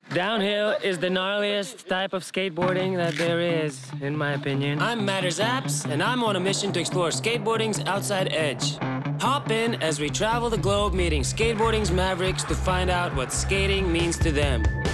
Downhill is the gnarliest type of skateboarding that there is, in my opinion. I'm Matters Apps, and I'm on a mission to explore skateboarding's outside edge. Hop in as we travel the globe meeting skateboarding's mavericks to find out what skating means to them.